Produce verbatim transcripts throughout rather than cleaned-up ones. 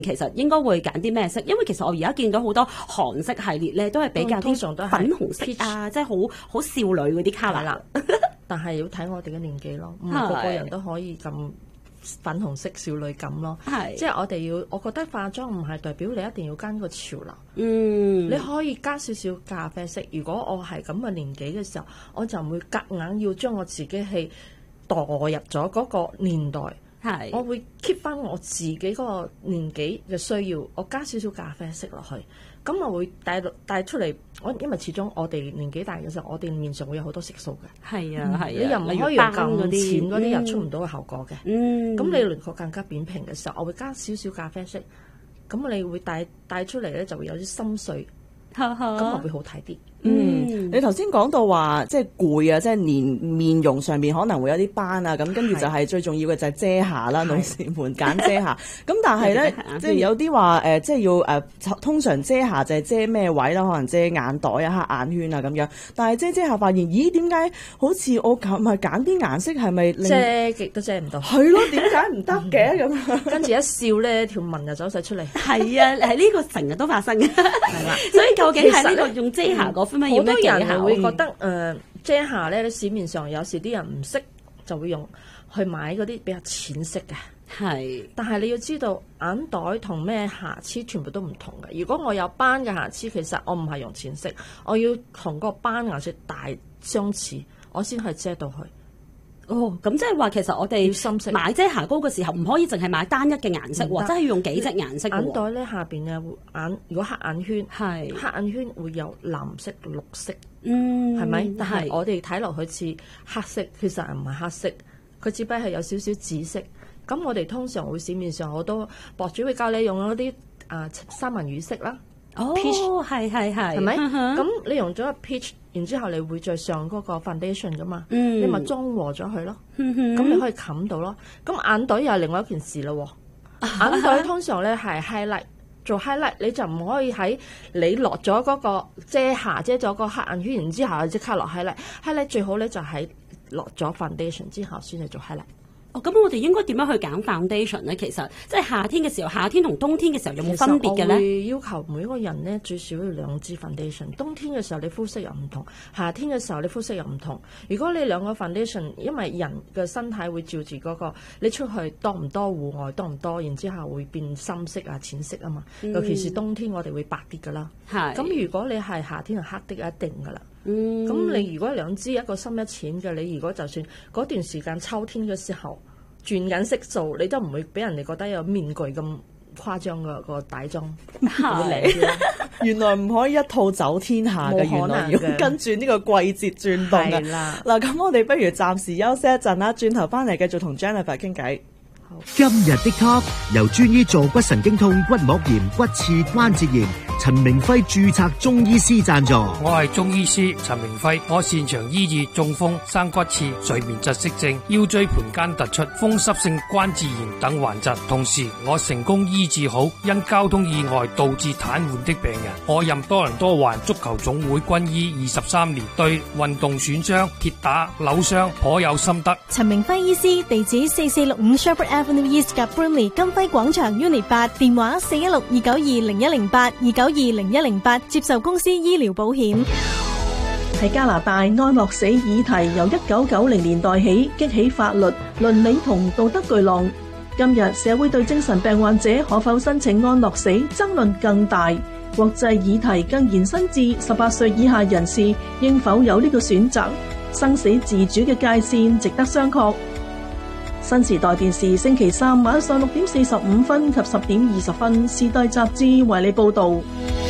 其實應該會揀啲咩色？因為其實我而家見到好多韓式系列咧，都係比較通常都係粉紅色啊，即係好好少女嗰啲 colour 啦。 但係要睇我哋嘅年紀咯，唔係個個人都可以咁粉紅色少女感咯。係，即係我哋要，我覺得化妝唔係代表你一定要跟個潮流。嗯，你可以加少少咖啡色。如果我係咁嘅年紀嘅時候，我就唔會夾硬要將我自己係代入咗嗰個年代。係，我會 keep 翻我自己嗰個年紀嘅需要，我加少少咖啡色落去，咁我會帶帶出嚟。我因為始終我哋年紀大嘅時候，我哋面上會有好多色素嘅。係啊係啊，你又唔可以用咁淺嗰啲又出唔到嘅效果嘅。嗯，咁你輪廓更加扁平嘅時候，我會加少少咖啡色，咁你會帶帶出嚟咧就會有啲深邃，咁我會好睇啲。 嗯，你頭先講到話即係攰啊，即係面面容上面可能會有啲斑啊，咁跟住就係最重要嘅就係遮瑕啦，女士們揀遮瑕。咁但係咧，即係有啲話誒，即係要誒、呃，通常遮瑕就係遮咩位啦？可能遮眼袋啊、黑眼圈啊咁樣。但係遮遮下發現，咦？點解好似我咁係揀啲顏色係咪遮極都遮唔到？ 係咯，點解唔得嘅咁？ 跟住一笑咧，條紋就走晒出嚟。 係啊，係呢個成日都發生嘅。係啦，所以究竟係呢個用遮瑕嗰？ 好多人係會覺得誒、呃、遮瑕咧，市面上有時啲人唔識就會用去買嗰啲比較淺色嘅。係，但係你要知道眼袋同咩瑕疵全部都唔同嘅。如果我有斑嘅瑕疵，其實我唔係用淺色，我要同個斑顏色大相似，我先可以遮到佢。 哦，咁即係話其實我哋買遮瑕膏嘅時候唔可以淨係買單一嘅顏色喎，真係要用幾隻顏色喎。 眼袋咧下邊嘅眼，如果黑眼圈係黑眼圈會有藍色、綠色，嗯，係咪？但係我哋睇落去似黑色，其實唔係黑色，佢只不過係有少少紫色。咁我哋通常會市面上好多博主會教你用嗰啲啊三文魚色啦。 哦，係係係， 係咪？咁你用咗個 peach，然之後你會再上嗰個 foundation 噶嘛？嗯、你咪中和咗佢咯。咁、嗯、你可以冚到咯。咁眼袋又係另外一件事咯。眼袋通常咧係 highlight，做 highlight 你就唔可以喺你落咗嗰個遮瑕遮咗個黑眼圈，然之後即刻落 highlight。highlight 最好咧就喺落咗 foundation 之後先去做 highlight。 哦，咁我哋應該點樣去揀 foundation 咧？其實即係夏天嘅時候，夏天同冬天嘅時候有冇分別嘅咧？ 我會要求每一個人咧最少要兩支 foundation。冬天嘅時候你膚色又唔同，夏天嘅時候你膚色又唔同。如果你兩個 foundation，因為人嘅身體會照住嗰個，你出去多唔多戶外多唔多，然之後會變深色啊、淺色啊嘛。嗯、尤其是冬天我哋會白啲噶啦。係。咁如果你係夏天係黑啲，一定噶啦。嗯，咁你如果兩支一個深一淺嘅，你如果就算嗰段時間秋天嘅時候轉緊色素，你都唔會俾人哋覺得有面具咁誇張嘅個底妝好靚啲。 原來唔可以一套走天下嘅，原來要跟住呢個季節轉動嘅。嗱，咁我哋不如暫時休息一陣啦，轉頭翻嚟繼續同 Jennifer 傾偈。 今日的 Top 由專醫坐骨神經痛、骨膜炎、骨刺、關節炎，陳明輝註冊中醫師贊助。 我係中醫師陳明輝，我擅長醫治中風、生骨刺、睡眠窒息症、腰椎盤間突出、風濕性關節炎等患疾，同時我成功醫治好因交通意外導致癱瘓的病人。我任多倫多環足球總會軍醫二十三年，對運動損傷、跌打、扭傷頗有心得。 陳明輝醫師，地址四四六五 Shepherd Avenue East 及 Brimley 金輝廣場 Unit 八，電話四一六二九二零一零八二九二零一零八，接受公司醫療保險。 喺加拿大，安樂死議題由一九九零年代起激起法律、倫理同道德巨浪。今日社會對精神病患者可否申請安樂死爭論更大，國際議題更延伸至十八歲以下人士應否有呢個選擇。生死自主嘅界線值得商榷。新時代電視星期三晚上六點四十五分及十點二十分，時代雜誌為你報道。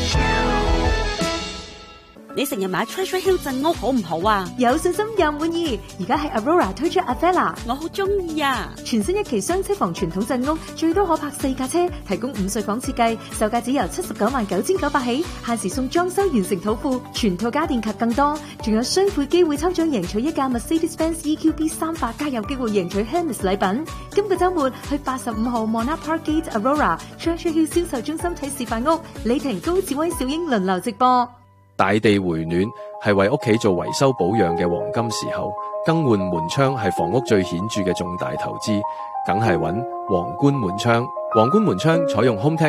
你成日買 Treasure Hill 鎮屋好唔好啊？ 有信心又滿意，而家喺 Aurora 推出 Avella， 我好中意啊！ 全新一期雙車房傳統鎮屋，最多可泊四架車，提供五歲房設計，售價只由七十九萬九千九百起，限時送裝修完成土庫，全套家電及更多，仲有雙倍機會抽獎贏取一架 Mercedes-Benz E Q B 三百，加有機會贏取 Hermes 禮品。今個週末去八十五號 Monarch Park Gate Aurora Treasure Hill 銷售中心睇示範屋，李婷、高志威、小英輪流直播。 大地回暖係為屋企做維修保養嘅黃金時候， 更換門窗係房屋最顯著嘅重大投資，梗係揾皇冠門窗。皇冠門窗採用 HomeTech